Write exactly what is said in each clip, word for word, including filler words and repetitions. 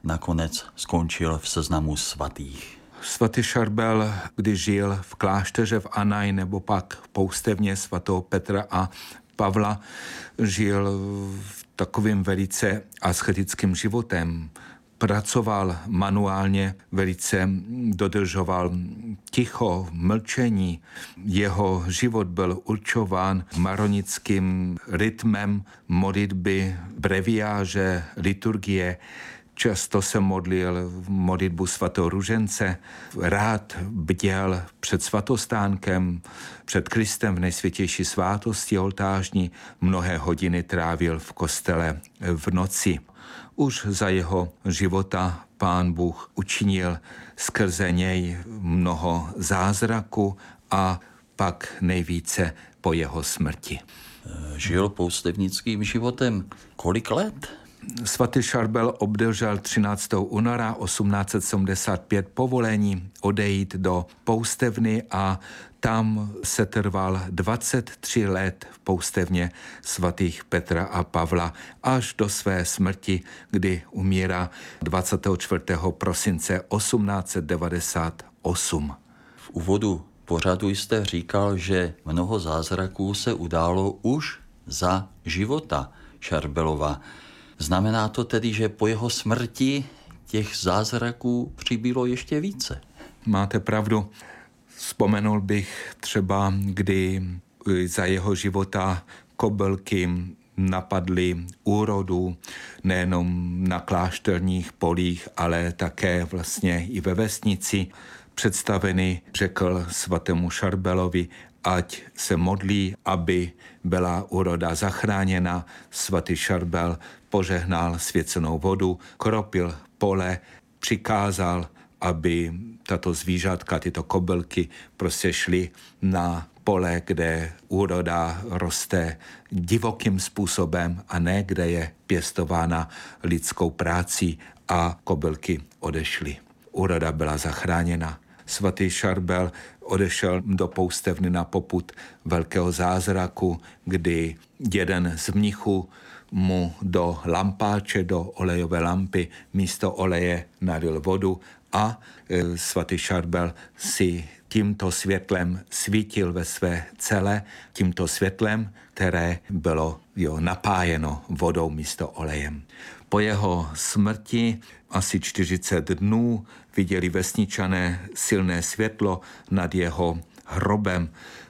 nakonec skončil v seznamu svatých. Svatý Šarbel, když žil v klášteře v Anaj nebo pak v poustevně svatého Petra a Pavla, žil v takovým velice asketickým životem. Pracoval manuálně, velice dodržoval ticho, mlčení. Jeho život byl určován maronickým rytmem modlitby, breviáže, liturgie. Často se modlil modlitbu svatého ružence, rád bděl před svatostánkem, před Kristem v nejsvětější svátosti oltářní, mnohé hodiny trávil v kostele v noci. Už za jeho života Pán Bůh učinil skrze něj mnoho zázraků a pak nejvíce po jeho smrti. Žil poustevnickým životem kolik let? Svatý Šarbel obdržel třináctého února osmnáct set sedmdesát pět povolení odejít do poustevny a tam se trval dvacet tři let v poustevně svatých Petra a Pavla až do své smrti, kdy umírá dvacátého čtvrtého prosince osmnáct set devadesát osm. V úvodu pořadu jste říkal, že mnoho zázraků se událo už za života Šarbelova. Znamená to tedy, že po jeho smrti těch zázraků přibylo ještě více? Máte pravdu. Vzpomenul bych třeba, kdy za jeho života kobylky napadly úrodu nejenom na klášterních polích, ale také vlastně i ve vesnici. Představený řekl svatému Šarbelovi, ať se modlí, aby byla úroda zachráněna. Svatý Šarbel požehnal svěcenou vodu, kropil pole, přikázal, aby tato zvířátka, tyto kobylky prostě šly na pole, kde úroda roste divokým způsobem a ne, kde je pěstována lidskou prácí, a kobylky odešly. Úroda byla zachráněna. Svatý Šarbel odešel do poustevny na popud velkého zázraku, kdy jeden z mnichů mu do lampáče, do olejové lampy místo oleje nalil vodu a e, svatý Šarbel si tímto světlem svítil ve své cele, tímto světlem, které bylo jo, napájeno vodou místo olejem. Po jeho smrti asi čtyřicet dnů viděli vesničané silné světlo nad jeho hrobem.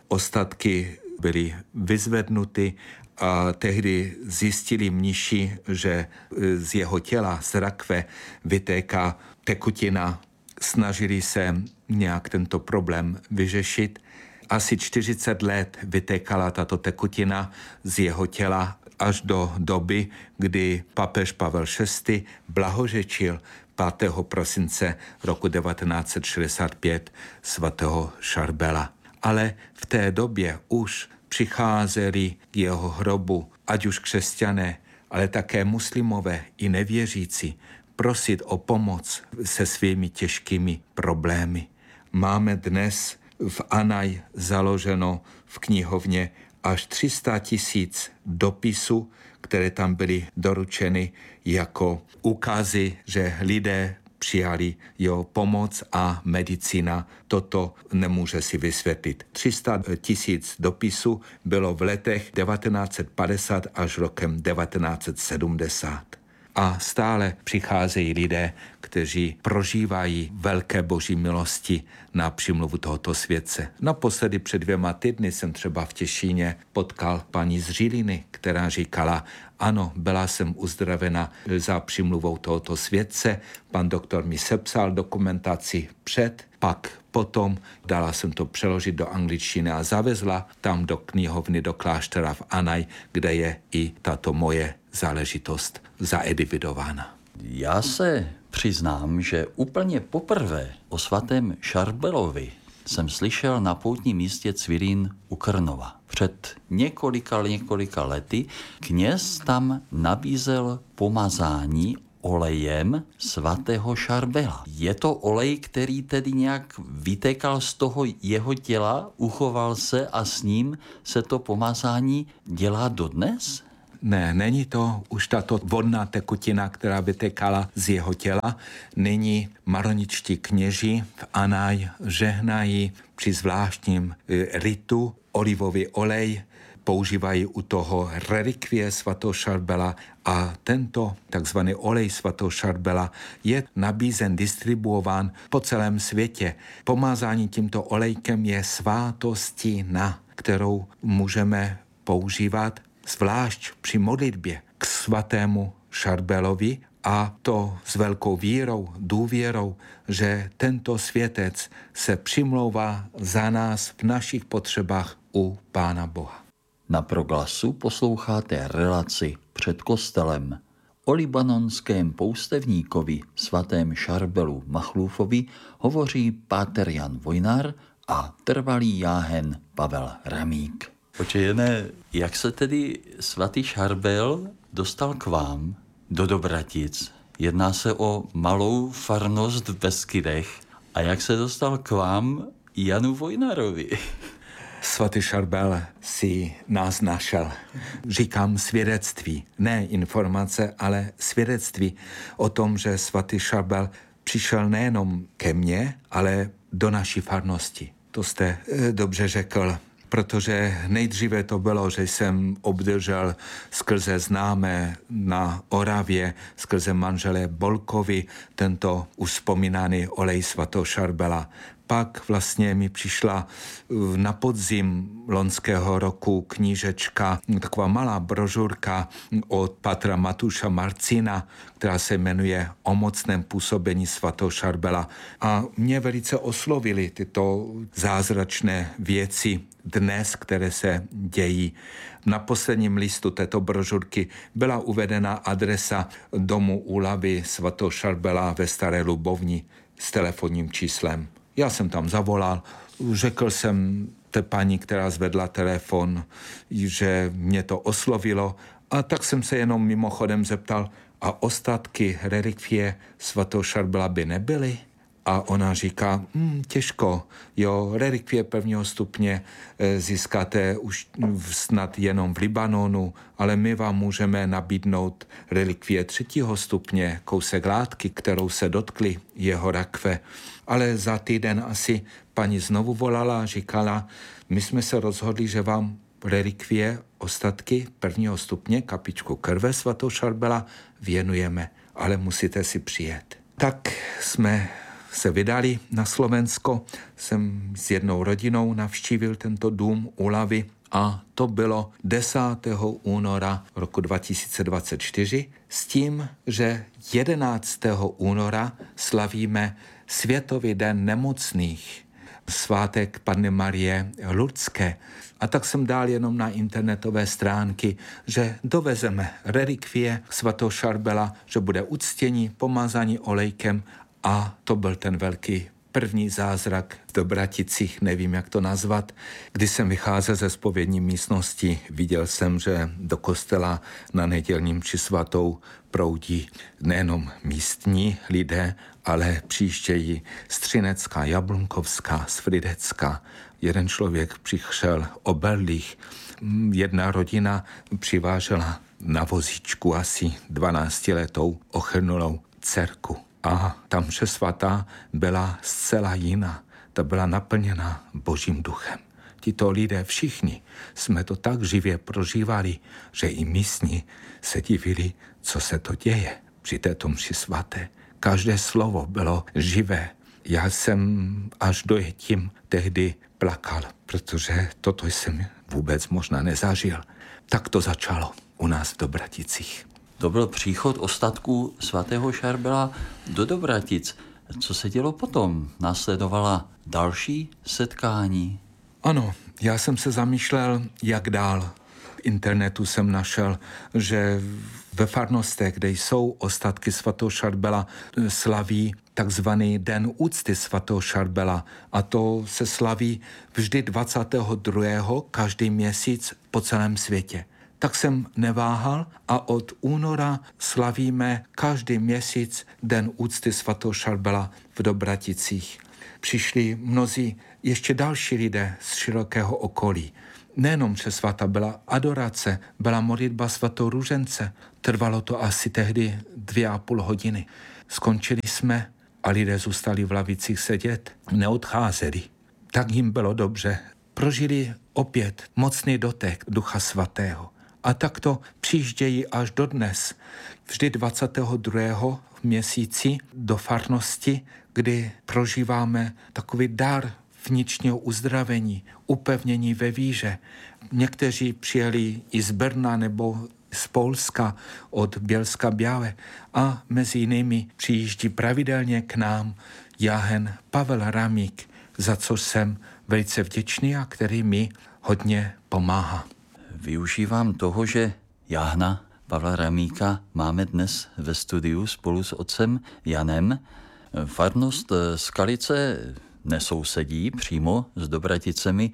Ostatky byly vyzvednuty a tehdy zjistili mniši, že z jeho těla, z rakve, vytéká tekutina. Snažili se nějak tento problém vyřešit. Asi čtyřicet let vytékala tato tekutina z jeho těla až do doby, kdy papež Pavel šestý blahořečil pátého prosince roku devatenáct set šedesát pět svatého Šarbela. Ale v té době už přicházeli k jeho hrobu, ať už křesťané, ale také muslimové i nevěřící, prosit o pomoc se svými těžkými problémy. Máme dnes v Anaj založeno v knihovně až tři sta tisíc dopisů, které tam byly doručeny jako ukazy, že lidé přijali jeho pomoc a medicína toto nemůže si vysvětlit. tři sta tisíc dopisů bylo v letech devatenáct set padesát až rokem devatenáct set sedmdesát. A stále přicházejí lidé, kteří prožívají velké boží milosti na přímluvu tohoto světce. Naposledy před dvěma týdny jsem třeba v Těšíně potkal paní z Žiliny, která říkala, ano, byla jsem uzdravena za přímluvou tohoto světce, pan doktor mi sepsal dokumentaci před, pak potom dala jsem to přeložit do angličtiny a zavezla tam do knihovny, do kláštera v Anaj, kde je i tato moje záležitost zaedividována. Já se přiznám, že úplně poprvé o svatém Šarbelovi jsem slyšel na poutním místě Cvirín u Krnova. Před několika, několika lety kněz tam nabízel pomazání olejem svatého Šarbela. Je to olej, který tedy nějak vytékal z toho jeho těla, uchoval se a s ním se to pomazání dělá dodnes? Ne, není to už tato vodná tekutina, která vytekala z jeho těla. Nyní maroničtí kněži v Anaj žehnají při zvláštním ritu olivový olej, používají u toho relikvie svatého Šarbela a tento takzvaný olej svatého Šarbela je nabízen, distribuován po celém světě. Pomazání tímto olejkem je svátostina, kterou můžeme používat zvlášť při modlitbě k svatému Šarbelovi, a to s velkou vírou, důvěrou, že tento světec se přimlouvá za nás v našich potřebách u Pána Boha. Na Proglasu posloucháte relaci Před kostelem. O libanonském poustevníkovi svatém Šarbelu Machlúfovi hovoří páter Jan Vojnar a trvalý jáhen Pavel Ramík. Oče, jak se tedy svatý Šarbel dostal k vám do Dobratic? Jedná se o malou farnost v Beskydech. A jak se dostal k vám Janu Vojnarovi? Svatý Šarbel si nás našel. Říkám svědectví, ne informace, ale svědectví o tom, že svatý Šarbel přišel nejenom ke mně, ale do naší farnosti. To jste e, dobře řekl, protože nejdříve to bylo, že jsem obdržel skrze známé na Oravě, skrze manžele Bolkovi, tento už vzpomínaný olej svatého Šarbela. Pak vlastně mi přišla na podzim loňského roku knížečka, taková malá brožurka od patra Matuša Marcina, která se jmenuje O mocném působení svatého Šarbela. A mě velice oslovily tyto zázračné věci dnes, které se dějí. Na posledním listu této brožurky byla uvedena adresa domu úlavy svatého Šarbela ve Staré Lubovni s telefonním číslem. Já jsem tam zavolal, řekl jsem té paní, která zvedla telefon, že mě to oslovilo, a tak jsem se jenom mimochodem zeptal, a ostatky relikvie svatého Šarbela by nebyly? A ona říká, hm, těžko, jo, relikvie prvního stupně e, získáte už snad jenom v Libanonu, ale my vám můžeme nabídnout relikvie třetího stupně, kousek látky, kterou se dotkli jeho rakve. Ale za týden asi paní znovu volala a říkala, my jsme se rozhodli, že vám relikvie, ostatky prvního stupně, kapičku krve svatého Šarbela věnujeme, ale musíte si přijet. Tak jsme se vydali na Slovensko, jsem s jednou rodinou navštívil tento dům úlavy a to bylo desátého února roku dva tisíce dvacet čtyři s tím, že jedenáctého února slavíme Světový den nemocných, svátek Panny Marie Lurdské. A tak jsem dal jenom na internetové stránky, že dovezeme relikvie svatého Šarbela, že bude uctění, pomazání olejkem, a to byl ten velký první zázrak v Dobraticích, nevím, jak to nazvat. Když jsem vycházel ze zpovědní místnosti, viděl jsem, že do kostela na nedělním mši svatou proudí nejenom místní lidé, ale přijíždějí Střinecká, Jablunkovská, Svridecká. Jeden člověk přišel o berlích, jedna rodina přivážela na vozíčku asi dvanáctiletou ochrnulou dcerku. A ta mše svatá byla zcela jiná. Ta byla naplněna Božím duchem. Tito lidé všichni jsme to tak živě prožívali, že i místní se divili, co se to děje při této mši svaté. Každé slovo bylo živé. Já jsem až dojetím tehdy plakal, protože toto jsem vůbec možná nezažil. Tak to začalo u nás v Dobraticích. To byl příchod ostatků svatého Šarbela do Dobratic. Co se dělo potom? Následovala další setkání? Ano, já jsem se zamýšlel, jak dál. V internetu jsem našel, že ve farnostech, kde jsou ostatky svatého Šarbela, slaví takzvaný Den úcty svatého Šarbela. A to se slaví vždy dvacátého druhého každý měsíc po celém světě. Tak jsem neváhal a od února slavíme každý měsíc Den úcty svatého Šarbela v Dobraticích. Přišli mnozí ještě další lidé z širokého okolí. nejenom mše svatá, byla adorace, byla modlitba svatou růžence. Trvalo to asi tehdy dvě a půl hodiny. Skončili jsme a lidé zůstali v lavicích sedět, neodcházeli. Tak jim bylo dobře. Prožili opět mocný dotek Ducha Svatého. A tak to přijíždějí až dodnes. Vždy dvacátého druhého v měsíci do farnosti, kdy prožíváme takový dar vnitřního uzdravení, upevnění ve víře. Někteří přijeli i z Brna nebo z Polska od Bělska Białé a mezi jinými přijíždí pravidelně k nám jáhen Pavel Ramík, za co jsem velice vděčný a který mi hodně pomáhá. Využívám toho, že jáhna Pavla Ramíka máme dnes ve studiu spolu s otcem Janem. Farnost Skalice nesousedí přímo s Dobraticemi.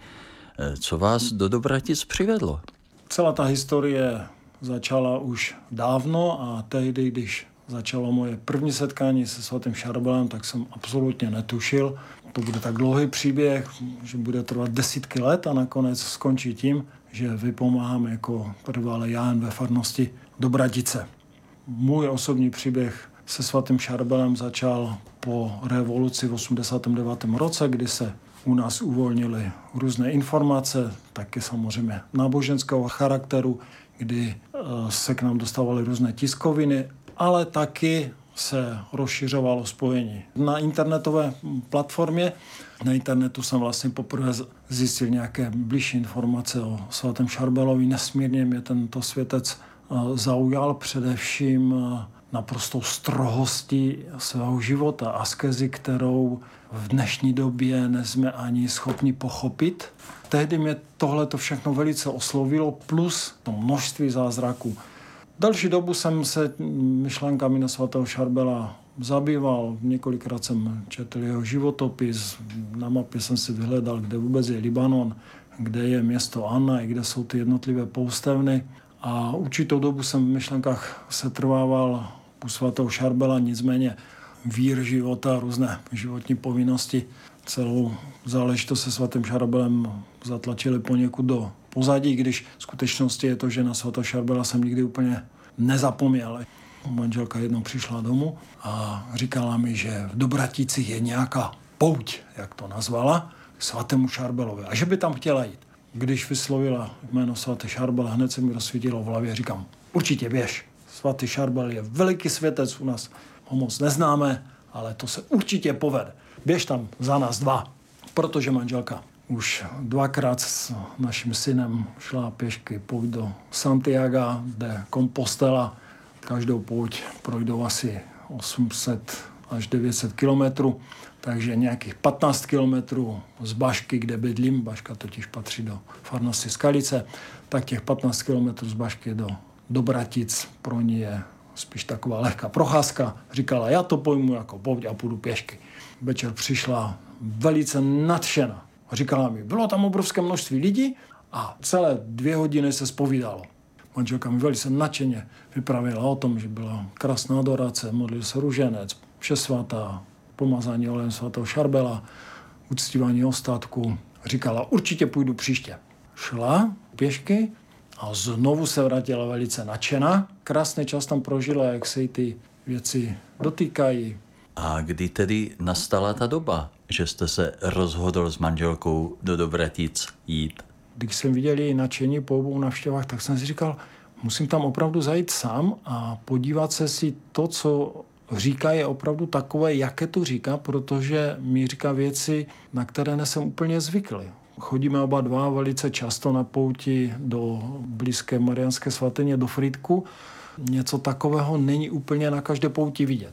Co vás do Dobratic přivedlo? Celá ta historie začala už dávno a tehdy, když začalo moje první setkání se svatým Šarbelem, tak jsem absolutně netušil. To bude tak dlouhý příběh, že bude trvat desítky let a nakonec skončí tím, že vypomáhám jako trvalý jáhen ve farnosti Dobratice. Můj osobní příběh se svatým Šarbelem začal po revoluci v osmdesátém devátém roce, kdy se u nás uvolnily různé informace, taky samozřejmě náboženského charakteru, kdy se k nám dostávaly různé tiskoviny, ale taky se rozšiřovalo spojení. Na internetové platformě, na internetu jsem vlastně poprvé zjistil nějaké bližší informace o svatém Šarbelovi. Nesmírně mě tento světec zaujal především naprostou strohostí svého života, askezi, kterou v dnešní době nejsme ani schopni pochopit. Tehdy mě tohle to všechno velice oslovilo, plus to množství zázraků. Další dobu jsem se myšlenkami na svatého Šarbela zabýval, několikrát jsem četl jeho životopis, na mapě jsem si vyhledal, kde vůbec je Libanon, kde je město Anna, i kde jsou ty jednotlivé poustevny. A určitou dobu jsem v myšlenkách se trvával u svatého Šarbela, nicméně vír života, různé životní povinnosti, celou záležitost se svatým Šarbelem zatlačili poněkud do pozadí, když v skutečnosti je to, že na svatého Šarbela jsem nikdy úplně nezapomněl. Manželka jednou přišla domů a říkala mi, že v Dobraticích je nějaká pouť, jak to nazvala, k svatému Šarbelovi a že by tam chtěla jít. Když vyslovila jméno svatý Šarbel, hned se mi rozsvítilo v hlavě, říkám, určitě běž. Svatý Šarbel je veliký světec, u nás ho moc neznáme, ale to se určitě povede. Běž tam za nás dva, protože manželka už dvakrát s naším synem šla pěšky pouť do Santiaga de Compostela. Každou pouť projdou asi osm set až devět set kilometrů, takže nějakých patnáct kilometrů z Bašky, kde bydlím, Baška totiž patří do farnosti Skalice, tak těch patnáct kilometrů z Bašky do Dobratic pro ní je spíš taková lehká procházka. Říkala, já to pojmu jako pouť a půjdu pěšky. Večer přišla velice nadšená. Říkala mi, bylo tam obrovské množství lidí a celé dvě hodiny se zpovídalo. Manželka mi velice nadšeně vyprávěla o tom, že byla krásná adorace, modlil se růženec, vše svatá, pomazání olejem svatého Šarbela, uctívání ostatků. Říkala, určitě půjdu příště. Šla pěšky a znovu se vrátila velice nadšená. Krásný čas tam prožila, jak se jí ty věci dotýkají. A kdy tedy nastala ta doba, že jste se rozhodl s manželkou do Dobratic jít? Když jsem viděl její nadšení po obou navštěvách, tak jsem si říkal, musím tam opravdu zajít sám a podívat se si to, co říká, je opravdu takové, jaké to říká, protože mi říká věci, na které nejsem úplně zvyklý. Chodíme oba dva velice často na pouti do blízké Mariánské svatyně, do Frýdku. Něco takového není úplně na každé pouti vidět.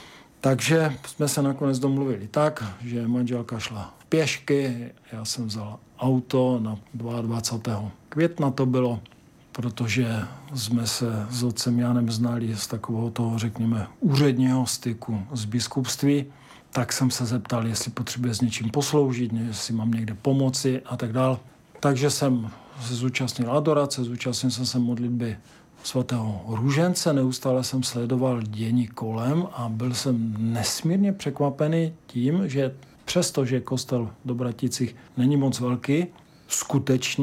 Takže jsme se nakonec domluvili tak, že manželka šla pěšky, já jsem vzal auto na dvacátého druhého května to bylo, protože jsme se s otcem Janem znali z takového toho, řekněme, úředního styku z biskupství, tak jsem se zeptal, jestli potřebuje s něčím posloužit, jestli mám někde pomoci a tak dál. Takže jsem se zúčastnil adorace, zúčastnil jsem se modlitby svatého Růžence, neustále jsem sledoval dění kolem a byl jsem nesmírně překvapený tím, že přestože kostel v Dobraticích není moc velký, skutečně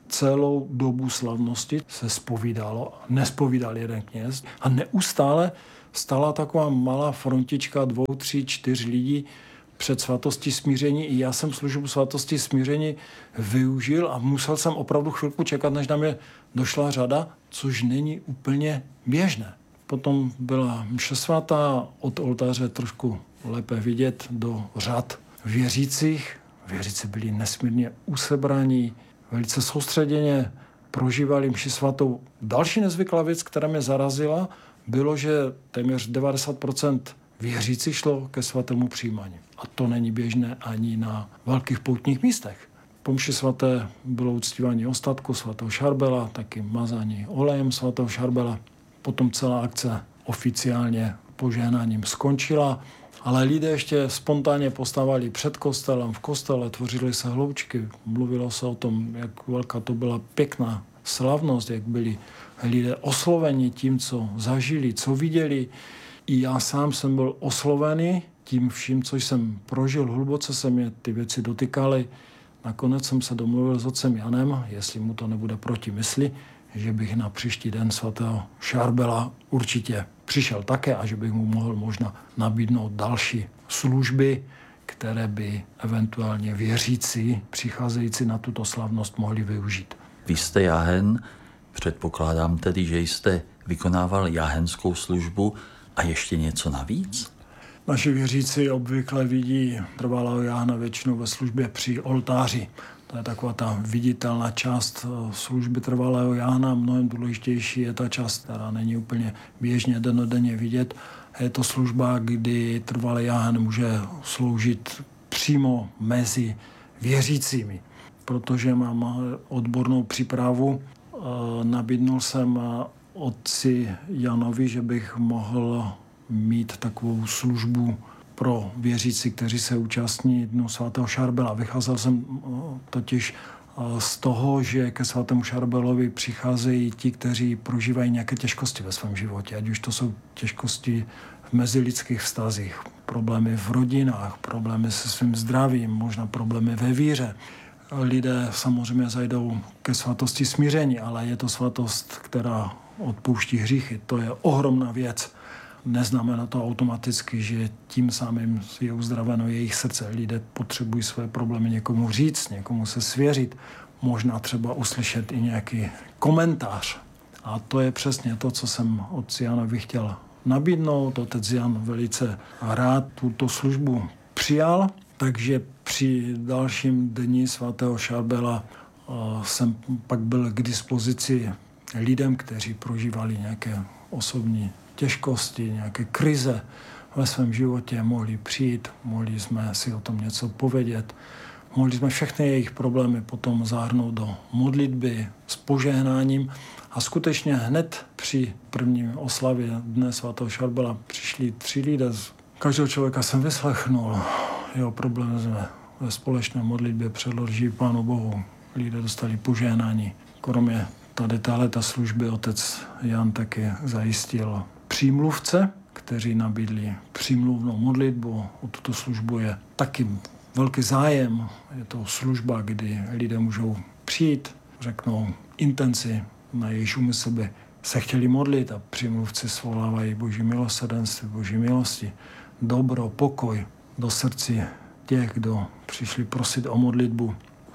celou dobu slavnosti se zpovídalo, nespovídal jeden kněz a neustále stala taková malá frontička dvou, tří, čtyř lidí před svatostí smíření. I já jsem službu svátosti smíření využil a musel jsem opravdu chvilku čekat, než na mě došla řada, což není úplně běžné. Potom byla mše svatá, od oltáře trošku lépe vidět do řad věřících. Věřící byli nesmírně usebraní, velice soustředěně prožívali mši svatou. Další nezvyklá věc, která mě zarazila, bylo, že téměř devadesát procent věřících šlo ke svatému přijímání. A to není běžné ani na velkých poutních místech. Po mši svaté bylo uctívání ostatku svatého Šarbela, taky mazání olejem svatého Šarbela. Potom celá akce oficiálně požehnáním skončila, ale lidé ještě spontánně postávali před kostelem, v kostele, tvořily se hloučky, mluvilo se o tom, jak velká to byla pěkná slavnost, jak byli lidé osloveni tím, co zažili, co viděli. I já sám jsem byl oslovený tím vším, co jsem prožil, hluboce se mě ty věci dotykaly. Nakonec jsem se domluvil s otcem Janem, jestli mu to nebude proti mysli, že bych na příští den svatého Šarbela určitě přišel také a že bych mu mohl možná nabídnout další služby, které by eventuálně věřící, přicházející na tuto slavnost mohli využít. Vy jste jahen, předpokládám tedy, že jste vykonával jahenskou službu a ještě něco navíc? Naši věřící obvykle vidí trvalého jáhna většinou ve službě při oltáři. To je taková ta viditelná část služby trvalého jáhna. Mnohem důležitější je ta část, která není úplně běžně dennodenně vidět. Je to služba, kdy trvalý jáhen může sloužit přímo mezi věřícími. Protože mám odbornou přípravu, nabídnul jsem otci Janovi, že bych mohl mít takovou službu pro věřící, kteří se účastní Dnu svatého Šarbela. Vycházel jsem totiž z toho, že ke svatému Šarbelovi přicházejí ti, kteří prožívají nějaké těžkosti ve svém životě. Ať už to jsou těžkosti v mezilidských vztazích, problémy v rodinách, problémy se svým zdravím, možná problémy ve víře. Lidé samozřejmě zajdou ke svatosti smíření, ale je to svatost, která odpouští hříchy. To je ohromná věc. Neznamená to automaticky, že tím samým je uzdraveno jejich srdce. Lidé potřebují své problémy někomu říct, někomu se svěřit, možná třeba uslyšet i nějaký komentář. A to je přesně to, co jsem od Janovi chtěl nabídnout. Otec Jan velice rád tuto službu přijal, takže při dalším dni svatého Šarbela jsem pak byl k dispozici lidem, kteří prožívali nějaké osobní těžkosti, nějaké krize ve svém životě, mohli přijít, mohli jsme si o tom něco povědět, mohli jsme všechny jejich problémy potom zahrnout do modlitby s požehnáním a skutečně hned při první oslavě Dne svatého Šarbela přišli tři lidé. Každého člověka jsem vyslechnul, jeho problém jsme ve společné modlitbě předložili Pánu Bohu. Lidé dostali požehnání. Kromě tady tahleta služby otec Jan taky zajistil přímluvce, kteří nabídli přímluvnou modlitbu. O tuto službu je taky velký zájem. Je to služba, kdy lidé můžou přijít, řeknou intenci, na jejíž úmysl by se chtěli modlit a přímluvci svolávají Boží milosrdenství, Boží milosti, dobro, pokoj do srdci těch, kdo přišli prosit o modlitbu.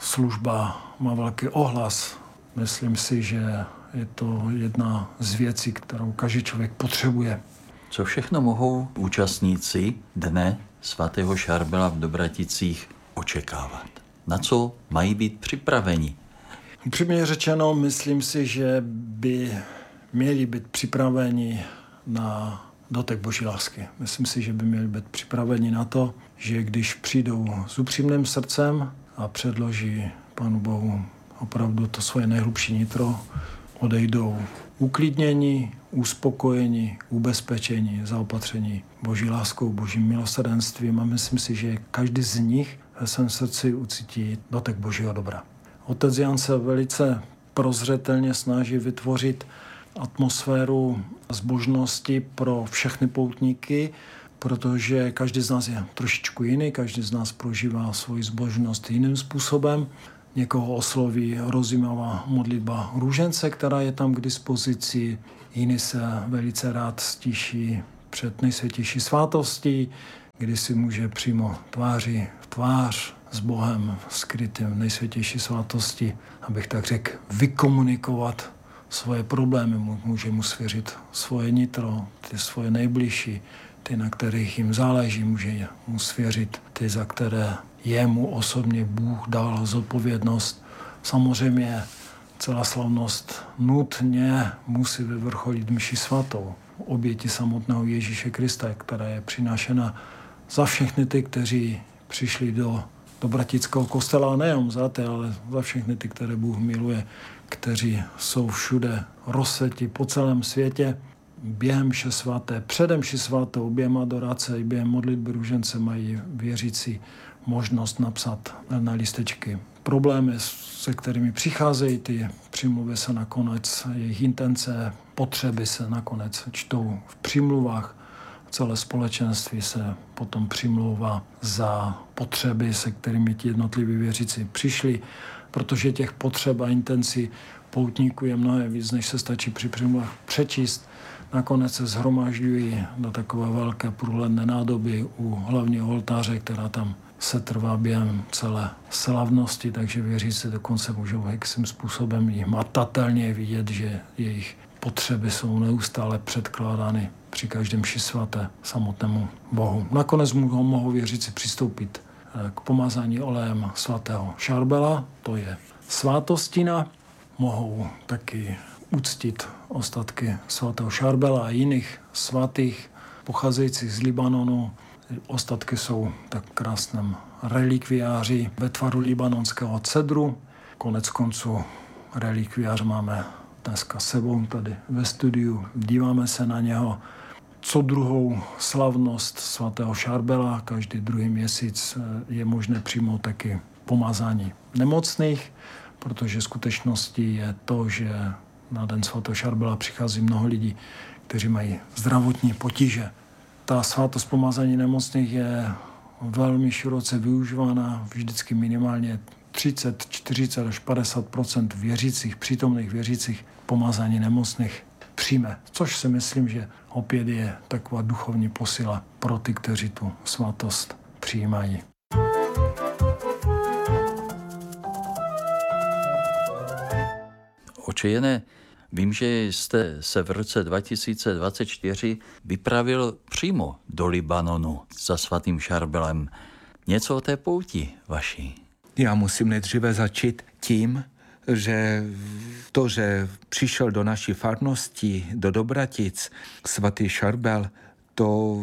Služba má velký ohlas. Myslím si, že je to jedna z věcí, kterou každý člověk potřebuje. Co všechno mohou účastníci Dne svatého Šarbela v Dobraticích očekávat? Na co mají být připraveni? Upřímně řečeno, myslím si, že by měli být připraveni na dotek Boží lásky. Myslím si, že by měli být připraveni na to, že když přijdou s upřímným srdcem a předloží Pánu Bohu opravdu to svoje nejhlubší nitro, odejdou uklidnění, uspokojení, ubezpečení, zaopatření Boží láskou, Božím milosrdenstvím a myslím si, že každý z nich ve svém srdci ucítí dotek Božího dobra. Otec Jan se velice prozřetelně snaží vytvořit atmosféru zbožnosti pro všechny poutníky, protože každý z nás je trošičku jiný, každý z nás prožívá svoji zbožnost jiným způsobem. Někoho osloví rozjímavá modlitba růžence, která je tam k dispozici. Jiný se velice rád stiší před nejsvětější svátostí, kdy si může přímo tváří v tvář s Bohem skrytým v nejsvětější svatosti, abych tak řekl, vykomunikovat svoje problémy. Může mu svěřit svoje nitro, ty svoje nejbližší, ty, na kterých jim záleží, může mu svěřit ty, za které jemu osobně Bůh dal zodpovědnost. Samozřejmě celá slavnost nutně musí vyvrcholit mši svatou, oběti samotného Ježíše Krista, která je přinášena za všechny ty, kteří přišli do, do Bratického kostela, nejenom za ty, ale za všechny ty, které Bůh miluje, kteří jsou všude rozseti po celém světě. Během mše svaté, předem mši svatou, během adorace i během modlitby růžence mají věřící možnost napsat na listečky problémy, se kterými přicházejí, ty přímluvy se nakonec, jejich intence, potřeby se nakonec čtou v přímluvách. Celé společenství se potom přimlouvá za potřeby, se kterými ti jednotliví věřící přišli, protože těch potřeb a intencí poutníků je mnohé víc, než se stačí při přímluvách přečíst. Nakonec se shromažďují do takové velké průhledné nádoby u hlavního oltáře, která tam se trvá během celé slavnosti, takže věřící dokonce můžou jakým způsobem i matatelně vidět, že jejich potřeby jsou neustále předkládány při každém mši svaté samotnému Bohu. Nakonec mohou věřící přistoupit k pomazání olejem svatého Šarbela, to je svátostina. Mohou taky uctit ostatky svatého Šarbela a jiných svatých pocházejících z Libanonu. Ostatky jsou tak krásném relikviáři ve tvaru libanonského cedru. Konec konců relikviář máme dneska sebou tady ve studiu. Díváme se na něho. Co druhou slavnost svatého Šarbela, každý druhý měsíc je možné přijmout taky pomazání nemocných, protože skutečností je to, že na den svatého Šarbela přichází mnoho lidí, kteří mají zdravotní potíže. Ta svátost pomazání nemocných je velmi široce využívána, vždycky minimálně třicet, čtyřicet až padesát procent věřících, přítomných věřících pomazání nemocných přijme, což si myslím, že opět je taková duchovní posila pro ty, kteří tu svátost přijímají. Oče Jene, vím, že jste se v roce dva tisíce dvacet čtyři vypravil přímo do Libanonu za svatým Šarbelem. Něco o té pouti vaší. Já musím nejdříve začít tím, že to, že přišel do naší farnosti, do Dobratic, svatý Šarbel, to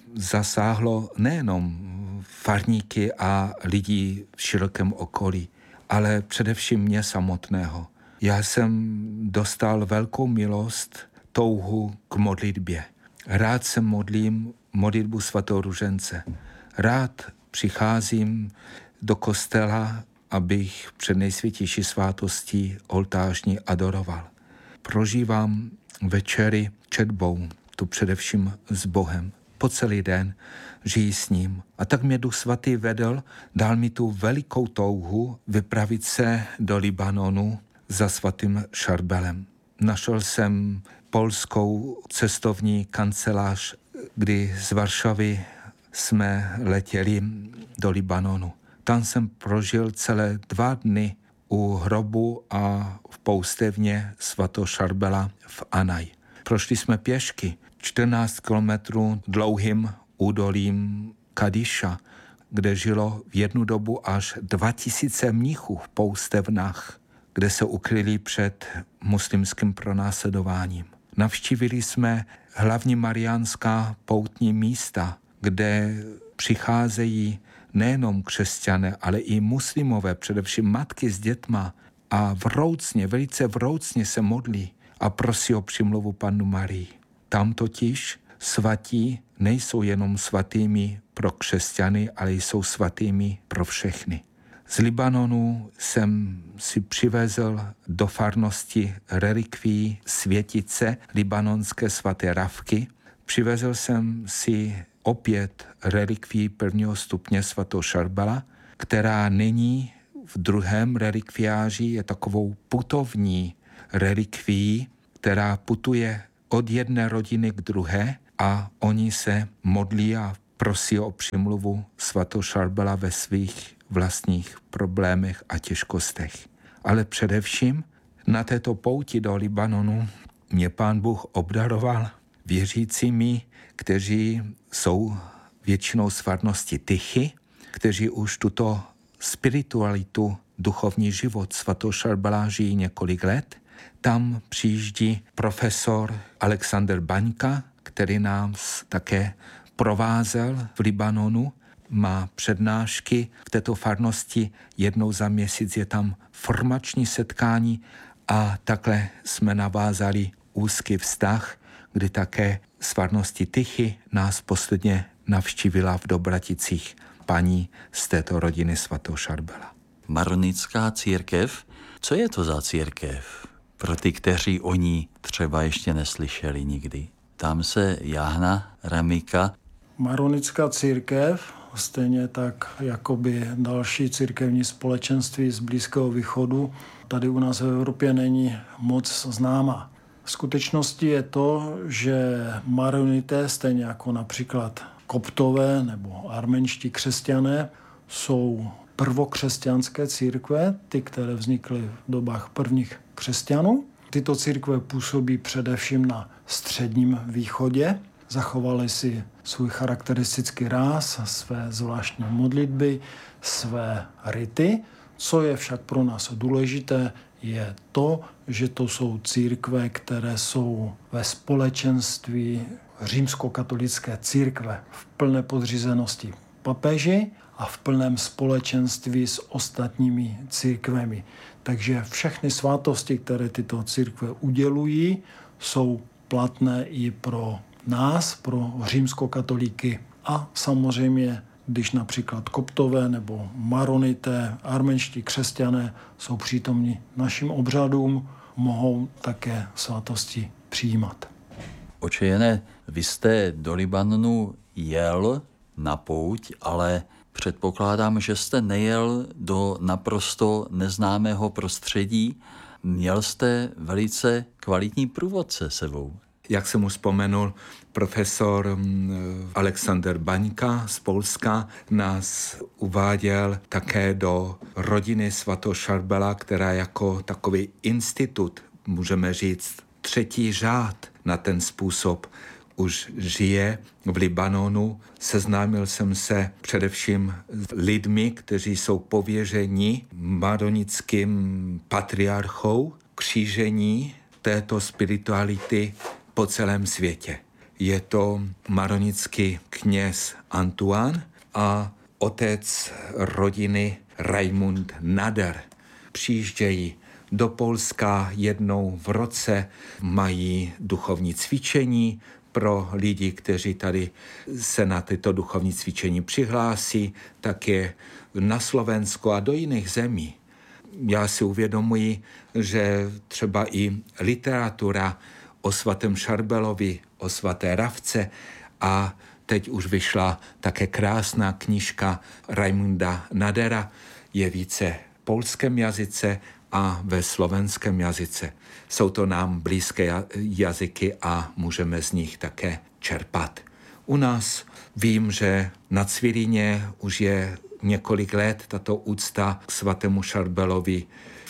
zasáhlo nejenom farníky a lidí v širokém okolí, ale především mě samotného. Já jsem dostal velkou milost, touhu k modlitbě. Rád se modlím modlitbu svatého růžence. Rád přicházím do kostela, abych před nejsvětější svátostí oltářní adoroval. Prožívám večery četbou, tu především s Bohem. Po celý den žijí s ním. A tak mě Duch Svatý vedl, dal mi tu velikou touhu vypravit se do Libanonu za svatým Šarbelem. Našel jsem polskou cestovní kancelář, kdy z Varšavy jsme letěli do Libanonu. Tam jsem prožil celé dva dny u hrobu a v poustevně svatého Šarbela v Anaj. Prošli jsme pěšky čtrnáct kilometrů dlouhým údolím Kadiša, kde žilo v jednu dobu až dva tisíce mnichů v poustevnách, kde se ukryli před muslimským pronásledováním. Navštívili jsme hlavní mariánská poutní místa, kde přicházejí nejenom křesťané, ale i muslimové, především matky s dětma, a vroucně, velice vroucně se modlí a prosí o přimluvu Pannu Marii. Tam totiž svatí nejsou jenom svatými pro křesťany, ale jsou svatými pro všechny. Z Libanonu jsem si přivezl do farnosti relikví světice libanonské svaté Ravky. Přivezl jsem si opět relikví prvního stupně svatého Šarbela, která není v druhém relikviáři je takovou putovní relikvií, která putuje od jedné rodiny k druhé a oni se modlí a prosí o přimluvu svatého Šarbela ve svých vlastních problémech a těžkostech. Ale především na této pouti do Libanonu mě Pán Bůh obdaroval věřícími, kteří jsou většinou z farnosti Tychy, kteří už tuto spiritualitu, duchovní život svatého Šarbela žijí několik let. Tam přijíždí profesor Alexander Baňka, který nás také provázel v Libanonu, má přednášky v této farnosti, jednou za měsíc je tam formační setkání a takhle jsme navázali úzký vztah, kdy také z farnosti Tychy nás posledně navštívila v Dobraticích paní z této rodiny svatého Šarbela. Maronická církev? Co je to za církev? Pro ty, kteří o ní třeba ještě neslyšeli nikdy. Tam se Jáhna Ramíka. Maronická církev, stejně tak jakoby další církevní společenství z Blízkého východu, tady u nás v Evropě není moc známa. V skutečnosti je to, že maronité, stejně jako například koptové nebo arménští křesťané, jsou prvokřesťanské církve, ty, které vznikly v dobách prvních křesťanů. Tyto církve působí především na středním východě, zachovaly si svůj charakteristický ráz, své zvláštní modlitby, své rity. Co je však pro nás důležité, je to, že to jsou církve, které jsou ve společenství římskokatolické církve v plné podřízenosti papeži a v plném společenství s ostatními církvemi. Takže všechny svátosti, které tyto církve udělují, jsou platné i pro nás, pro římskokatolíky. A samozřejmě, když například koptové nebo maronité, arménští křesťané jsou přítomní našim obřadům, mohou také svátosti přijímat. Oče Jene, vy jste do Libanonu jel na pouť, ale předpokládám, že jste nejel do naprosto neznámého prostředí. Měl jste velice kvalitní průvodce sebou. Jak jsem už vzpomenul, profesor Alexander Baňka z Polska nás uváděl také do rodiny svatého Šarbela, která jako takový institut, můžeme říct, třetí řád na ten způsob už žije v Libanonu. Seznámil jsem se především s lidmi, kteří jsou pověřeni maronickým patriarchou křížení této spirituality po celém světě. Je to maronický kněz Antoine a otec rodiny Raimund Nader. Přijíždějí do Polska jednou v roce, mají duchovní cvičení pro lidi, kteří tady se na tyto duchovní cvičení přihlásí, také na Slovensko a do jiných zemí. Já si uvědomuji, že třeba i literatura o svatém Šarbelovi, o svaté Ravce a teď už vyšla také krásná knížka Raimunda Nadera, je více v polském jazyce a ve slovenském jazyce. Jsou to nám blízké jazyky a můžeme z nich také čerpat. U nás vím, že na Cviríně už je několik let tato úcta k svatému Šarbelovi.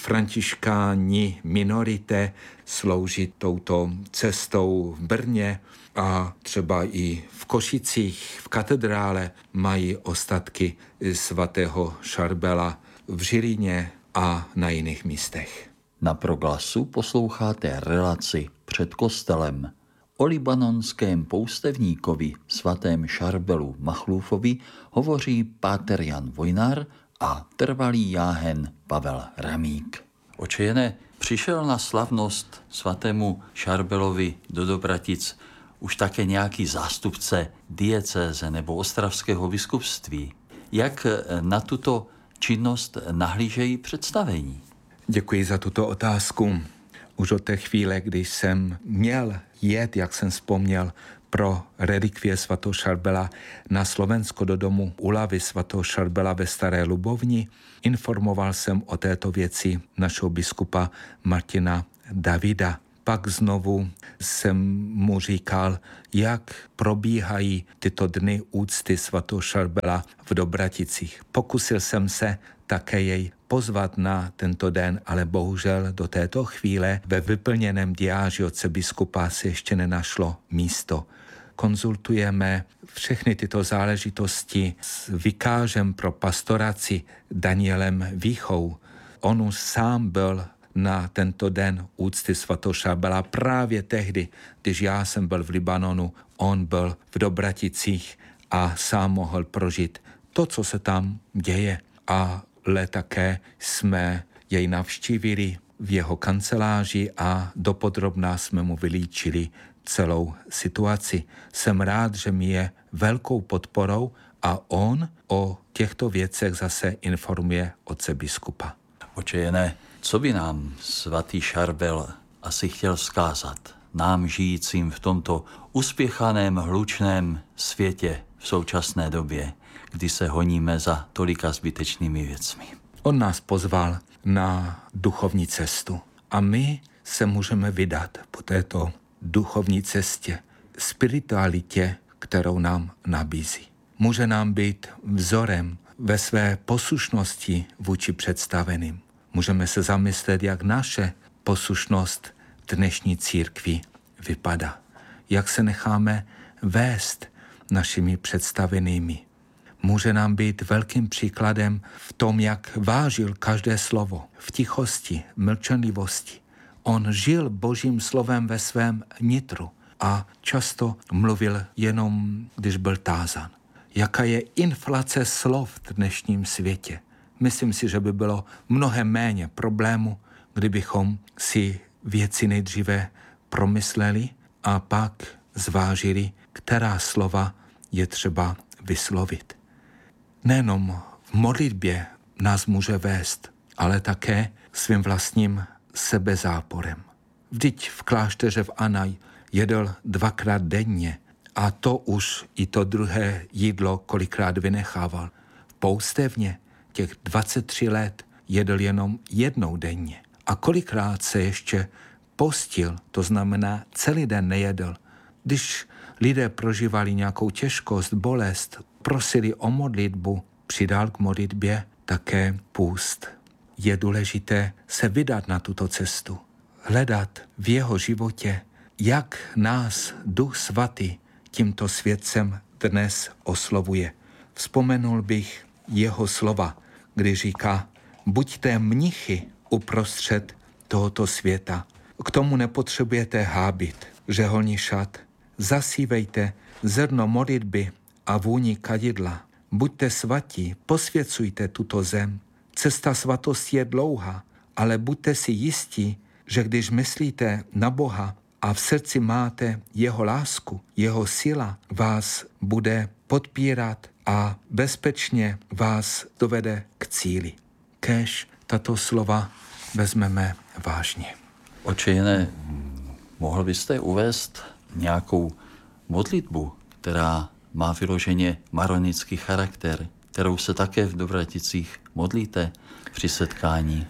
Františkáni minorité slouží touto cestou v Brně a třeba i v Košicích v katedrále mají ostatky svatého Šarbela v Žilině a na jiných místech. Na Proglasu posloucháte relaci Před kostelem. O libanonském poustevníkovi svatém Šarbelu Machlúfovi hovoří páter Jan Vojnar a trvalý jáhen Pavel Ramík. Oče Jene, přišel na slavnost svatému Šarbelovi do Dobratic už také nějaký zástupce diecéze nebo ostravského biskupství. Jak na tuto činnost nahlížejí představení? Děkuji za tuto otázku. Už od té chvíle, když jsem měl jet, jak jsem vzpomněl, pro relikvie svatého Šarbela na Slovensko do domu úlavy svatého Šarbela ve Staré Lubovni. Informoval jsem o této věci našeho biskupa Martina Davida. Pak znovu jsem mu říkal, jak probíhají tyto dny úcty svatého Šarbela v Dobraticích. Pokusil jsem se také jej pozvat na tento den, ale bohužel do této chvíle ve vyplněném diáři otce biskupa se ještě nenašlo místo. Konzultujeme všechny tyto záležitosti s vikářem pro pastoraci Danielem Víchou. On sám byl na tento den úcty svatého Šarbela právě tehdy, když já jsem byl v Libanonu, on byl v Dobraticích a sám mohl prožít to, co se tam děje. Ale také jsme jej navštívili v jeho kanceláři a dopodrobná jsme mu vylíčili celou situaci. Jsem rád, že mi je velkou podporou a on o těchto věcech zase informuje otce biskupa. Oče Jene, co by nám svatý Šarbel asi chtěl vzkázat nám žijícím v tomto uspěchaném, hlučném světě v současné době, kdy se honíme za tolika zbytečnými věcmi? On nás pozval na duchovní cestu a my se můžeme vydat po této duchovní cestě, spiritualitě, kterou nám nabízí. Může nám být vzorem ve své poslušnosti vůči představeným. Můžeme se zamyslet, jak naše poslušnost dnešní církvi vypadá. Jak se necháme vést našimi představenými. Může nám být velkým příkladem v tom, jak vážil každé slovo, v tichosti, mlčenlivosti. On žil Božím slovem ve svém nitru a často mluvil jenom, když byl tázán. Jaká je inflace slov v dnešním světě? Myslím si, že by bylo mnohem méně problémů, kdybychom si věci nejdříve promysleli a pak zvážili, která slova je třeba vyslovit. Nejenom v modlitbě nás může vést, ale také svým vlastním sebezáporem. Vždyť v klášteře v Anaj jedl dvakrát denně a to už i to druhé jídlo kolikrát vynechával. V poustevně těch dvacet tři let jedl jenom jednou denně. A kolikrát se ještě postil, to znamená celý den nejedl. Když lidé prožívali nějakou těžkost, bolest, prosili o modlitbu, přidal k modlitbě také půst. Je důležité se vydat na tuto cestu, hledat v jeho životě, jak nás Duch Svatý tímto světcem dnes oslovuje. Vzpomenul bych jeho slova, kdy říká, buďte mnichy uprostřed tohoto světa. K tomu nepotřebujete hábit, řeholní šat. Zasívejte zrno modlitby a vůni kadidla. Buďte svatí, posvěcujte tuto zem. Cesta svatosti je dlouhá, ale buďte si jistí, že když myslíte na Boha a v srdci máte jeho lásku, jeho síla vás bude podpírat a bezpečně vás dovede k cíli. Kéž tato slova vezmeme vážně. Oče Jene, mohl byste uvést nějakou modlitbu, která má vyloženě maronický charakter, kterou se také v Dobraticích modlíte při setkání?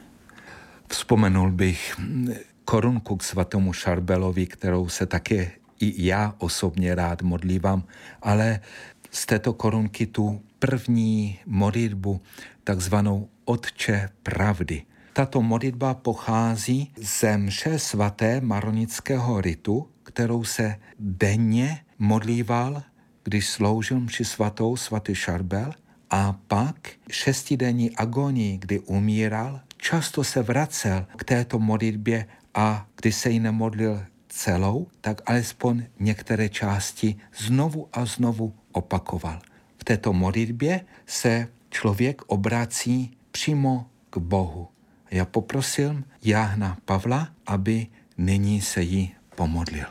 Vzpomenul bych korunku k svatému Šarbelovi, kterou se také i já osobně rád modlívám, ale z této korunky tu první modlitbu, takzvanou Otče pravdy. Tato modlitba pochází ze mše svaté maronického ritu, kterou se denně modlíval, když sloužil mši svatou svatý Šarbel, a pak šestidenní agonii, kdy umíral, často se vracel k této modlitbě a když se ji nemodlil celou, tak alespoň některé části znovu a znovu opakoval. V této modlitbě se člověk obrací přímo k Bohu. Já poprosil Jána Pavla, aby nyní se jí pomodlil.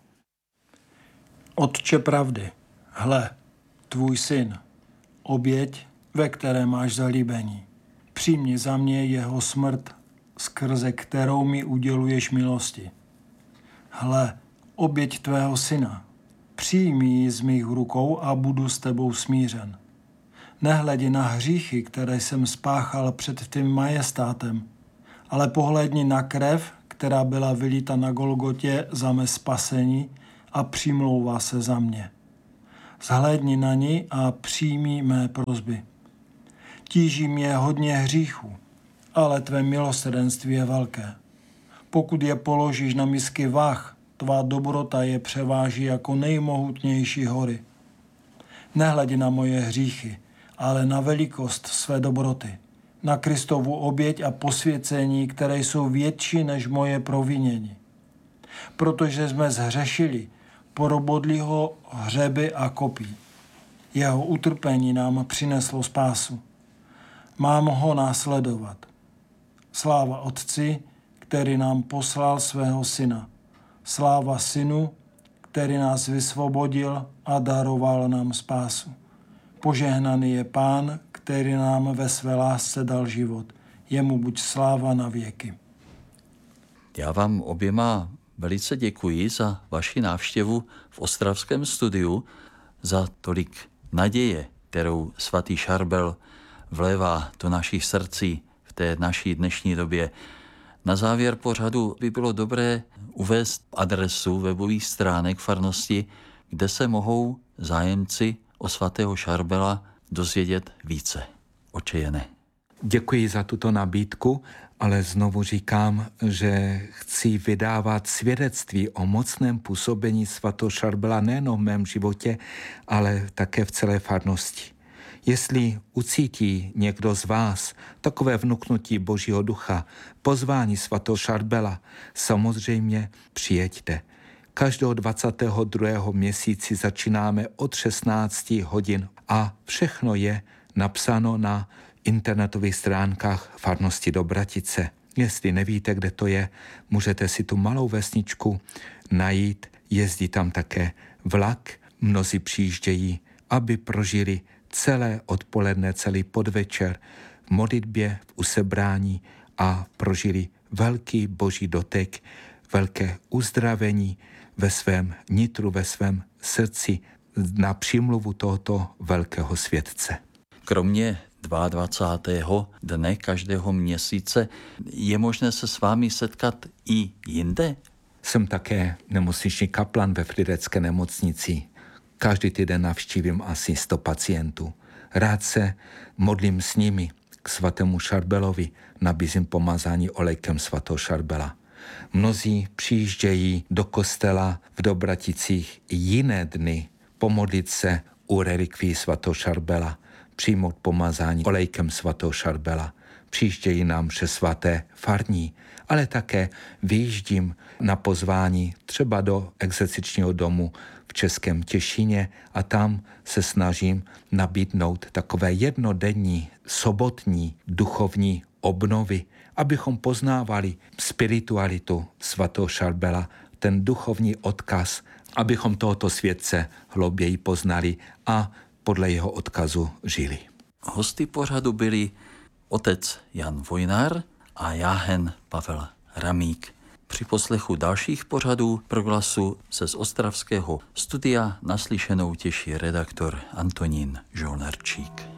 Otče pravdy, hle, tvůj syn, oběť, ve které máš zalíbení. Přijmi za mě jeho smrt, skrze kterou mi uděluješ milosti. Hle, oběť tvého syna, přijmi ji z mých rukou a budu s tebou smířen. Nehledě na hříchy, které jsem spáchal před tvým majestátem, ale pohlédni na krev, která byla vylita na Golgotě za mé spasení a přimlouvá se za mě. Zhlédni na ní a přijmi mé prosby. Tíží mě hodně hříchů, ale tvé milosrdenství je velké. Pokud je položíš na misky vah, tvá dobrota je převáží jako nejmohutnější hory. Nehledě na moje hříchy, ale na velikost své dobroty, na Kristovu oběť a posvěcení, které jsou větší než moje provinění. Protože jsme zhřešili, porobodli ho hřeby a kopí. Jeho utrpení nám přineslo spásu. Mám ho následovat. Sláva Otci, který nám poslal svého Syna. Sláva Synu, který nás vysvobodil a daroval nám spásu. Požehnaný je Pán, který nám ve své lásce dal život. Jemu buď sláva na věky. Já vám oběma velice děkuji za vaši návštěvu v ostravském studiu, za tolik naděje, kterou svatý Šarbel vlévá do našich srdcí v té naší dnešní době. Na závěr pořadu by bylo dobré uvést adresu webových stránek farnosti, kde se mohou zájemci o svatého Šarbela dozvědět více. Oče Jene. Děkuji za tuto nabídku, ale znovu říkám, že chci vydávat svědectví o mocném působení svatého Šarbela nejen v mém životě, ale také v celé farnosti. Jestli ucítí někdo z vás takové vnuknutí Božího ducha, pozvání svatého Šarbela, samozřejmě přijeďte. Každého dvacátého druhého měsíci začínáme od šestnácti hodin a všechno je napsáno na internetových stránkách farnosti Dobratice. Jestli nevíte, kde to je, můžete si tu malou vesničku najít. Jezdí tam také vlak, mnozí přijíždějí, aby prožili celé odpoledne, celý podvečer v modlitbě, v usebrání a prožili velký boží dotek, velké uzdravení ve svém nitru, ve svém srdci na přímluvu tohoto velkého světce. Kromě dvacátého druhého dne každého měsíce je možné se s vámi setkat i jinde? Jsem také nemocniční kaplan ve Fridecké nemocnici. Každý týden navštívím asi sto pacientů. Rád se modlím s nimi k svatému Šarbelovi, nabízím pomazání olejkem svatého Šarbela. Mnozí přijíždějí do kostela v Dobraticích jiné dny pomodlit se u relikví svatého Šarbela, přijmout pomazání olejkem svatého Šarbela. Přijíždějí nám přes svaté farní, ale také vyjíždím na pozvání třeba do exercičního domu v Českém Těšíně a tam se snažím nabídnout takové jednodenní, sobotní, duchovní obnovy, abychom poznávali spiritualitu svatého Šarbela, ten duchovní odkaz, abychom tohoto světce hlouběji poznali a podle jeho odkazu žili. Hosty pořadu byli otec Jan Vojnár a jáhen Pavel Ramík. Při poslechu dalších pořadů Proglasu se z ostravského studia naslyšenou těší redaktor Antonín Žolnarčík.